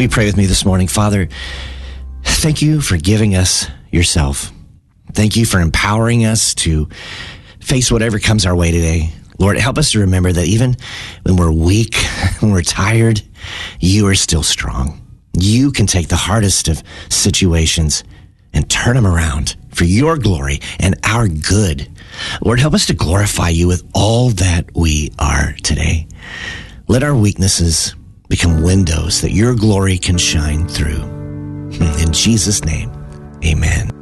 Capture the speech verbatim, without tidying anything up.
Will you pray with me this morning? Father, thank you for giving us yourself. Thank you for empowering us to face whatever comes our way today. Lord, help us to remember that even when we're weak, when we're tired, you are still strong. You can take the hardest of situations and turn them around for your glory and our good. Lord, help us to glorify you with all that we are today. Let our weaknesses become windows that your glory can shine through. In Jesus' name, amen.